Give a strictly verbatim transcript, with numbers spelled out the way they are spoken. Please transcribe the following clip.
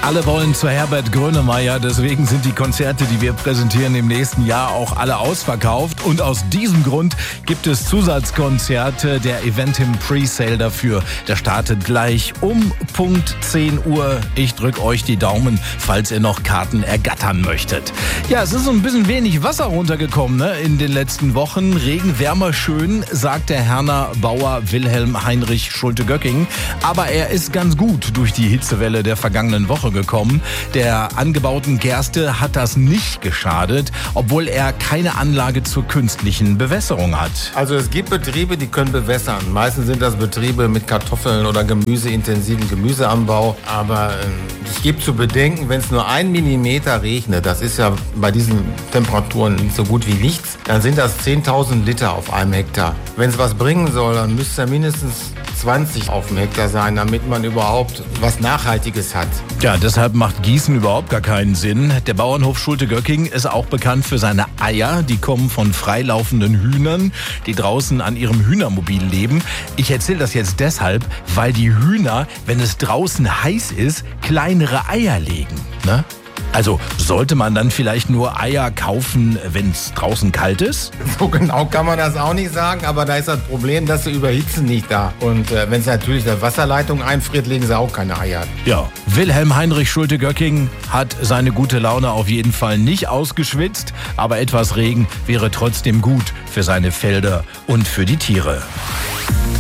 Alle wollen zu Herbert Grönemeyer, deswegen sind die Konzerte, die wir präsentieren, im nächsten Jahr auch alle ausverkauft. Und aus diesem Grund gibt es Zusatzkonzerte, der Eventim Presale dafür. Der startet gleich um Punkt zehn Uhr. Ich drücke euch die Daumen, falls ihr noch Karten ergattern möchtet. Ja, es ist so ein bisschen wenig Wasser runtergekommen, ne, in den letzten Wochen. Regen, wärmer, schön, sagt der Herner Bauer Wilhelm Heinrich Schulte-Göcking. Aber er ist ganz gut durch die Hitzewelle der vergangenen Woche gekommen. Der angebauten Gerste hat das nicht geschadet, obwohl er keine Anlage zur künstlichen Bewässerung hat. Also es gibt Betriebe, die können bewässern. Meistens sind das Betriebe mit Kartoffeln oder gemüseintensiven Gemüseanbau. Aber äh, ich gebe zu bedenken, wenn es nur ein Millimeter regnet, das ist ja bei diesen Temperaturen nicht so gut wie nichts, dann sind das zehntausend Liter auf einem Hektar. Wenn es was bringen soll, dann müsste es mindestens zwanzig auf dem Hektar sein, damit man überhaupt was Nachhaltiges hat. Ja, deshalb macht Gießen überhaupt gar keinen Sinn. Der Bauernhof Schulte-Göcking ist auch bekannt für seine Eier. Die kommen von freilaufenden Hühnern, die draußen an ihrem Hühnermobil leben. Ich erzähle das jetzt deshalb, weil die Hühner, wenn es draußen heiß ist, kleinere Eier legen, ne? Also sollte man dann vielleicht nur Eier kaufen, wenn es draußen kalt ist? So genau kann man das auch nicht sagen, aber da ist das Problem, dass sie überhitzen nicht da. Und äh, wenn es natürlich der Wasserleitung einfriert, legen sie auch keine Eier. Ja, Wilhelm Heinrich Schulte-Göcking hat seine gute Laune auf jeden Fall nicht ausgeschwitzt, aber etwas Regen wäre trotzdem gut für seine Felder und für die Tiere.